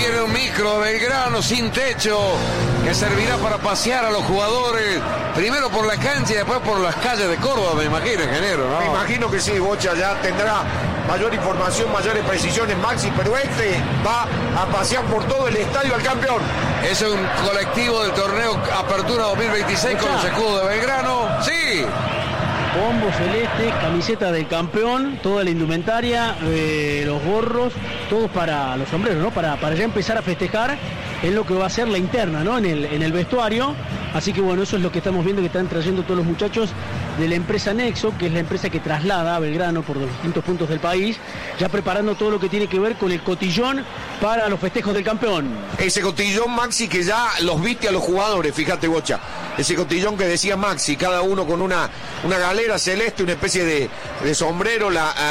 viene un micro Belgrano sin techo que servirá para pasear a los jugadores, primero por la cancha y después por las calles de Córdoba, me imagino, ingeniero, ¿no? Me imagino que sí, Bocha, ya tendrá mayor información, mayores precisiones, Maxi, pero este va a pasear por todo el estadio al campeón. Es un colectivo del torneo Apertura 2026 con los escudos de Belgrano. Sí. Bombo celeste, camiseta del campeón, toda la indumentaria, los gorros, todos para los sombreros, ¿no? Para ya empezar a festejar en lo que va a ser la interna, ¿no? En el vestuario. Así que bueno, eso es lo que estamos viendo que están trayendo todos los muchachos de la empresa Nexo, que es la empresa que traslada a Belgrano por los distintos puntos del país, ya preparando todo lo que tiene que ver con el cotillón para los festejos del campeón. Ese cotillón, Maxi, que ya los viste a los jugadores, fíjate, Bocha. Ese cotillón que decía Maxi, cada uno con una galera celeste, una especie de sombrero.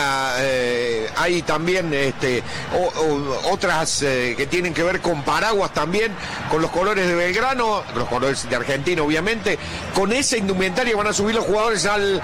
Hay también otras que tienen que ver con paraguas también, con los colores de Belgrano, los colores de Argentina, obviamente. Con esa indumentaria van a subir los jugadores al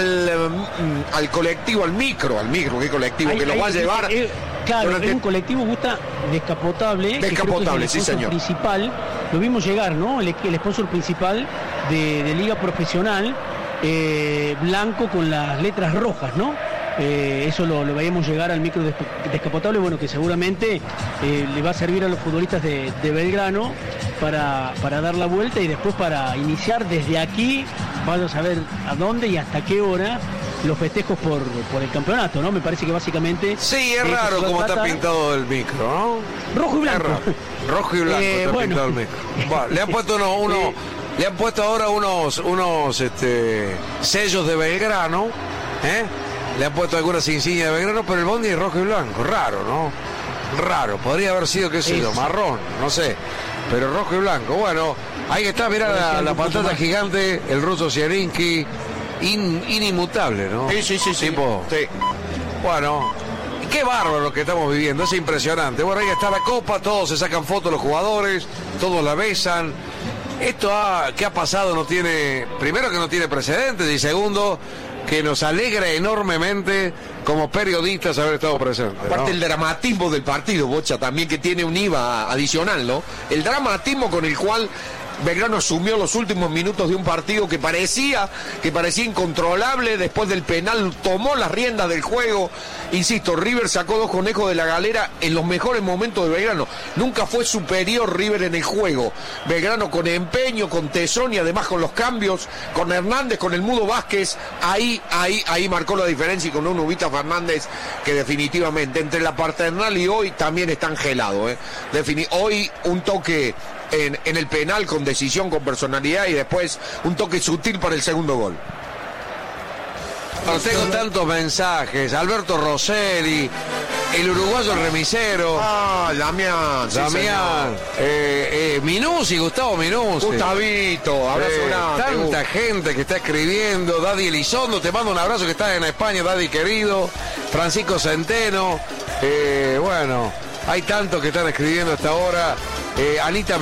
colectivo, al micro, ¿qué colectivo? Que los va a llevar. Claro, es un colectivo gusta descapotable. Descapotable, que sí, señor. Principal, lo vimos llegar, ¿no? El sponsor principal de Liga Profesional, blanco con las letras rojas, ¿no? Eso lo veíamos llegar al micro descapotable, bueno, que seguramente le va a servir a los futbolistas de Belgrano para dar la vuelta y después para iniciar desde aquí, vaya a saber a dónde y hasta qué hora, los festejos por el campeonato, ¿no? Me parece que básicamente... Sí, es raro como está pintado el micro, ¿no? Rojo y blanco. Rojo y blanco está pintado el micro. Bueno, le han puesto le han puesto ahora unos sellos de Belgrano, le han puesto algunas insignias de Belgrano, pero el bondi es rojo y blanco. Raro, ¿no? Raro. Podría haber sido, qué sé yo, marrón, no sé. Pero rojo y blanco. Bueno, ahí está, mirá la pantalla gigante, el ruso Zielinski. Inimutable, ¿no? Sí. Tipo, sí. Bueno, qué bárbaro lo que estamos viviendo, es impresionante. Bueno, ahí está la copa, todos se sacan fotos los jugadores, todos la besan. Esto que ha pasado no tiene, primero que no tiene precedentes y segundo que nos alegra enormemente como periodistas haber estado presentes, ¿no? Aparte el dramatismo del partido, Bocha, también que tiene un IVA adicional, ¿no? El dramatismo con el cual Belgrano asumió los últimos minutos de un partido que parecía incontrolable. Después del penal tomó las riendas del juego. Insisto, River sacó 2 conejos de la galera en los mejores momentos de Belgrano. Nunca fue superior River en el juego. Belgrano con empeño, con tesón y además con los cambios, con Hernández, con el Mudo Vázquez, ahí marcó la diferencia, y con un Ubita Fernández que definitivamente entre la paternal y hoy también está angelado, hoy un toque en el penal con decisión, con personalidad, y después un toque sutil para el segundo gol. Tengo tantos mensajes. Alberto Rosselli, el uruguayo remisero. Damián. Minuzzi, Gustavo Minuzzi. Gustavito, abrazo grande. Tanta gente que está escribiendo. Daddy Elizondo, te mando un abrazo, que está en España, Daddy querido. Francisco Centeno. Bueno, hay tantos que están escribiendo hasta ahora. Anita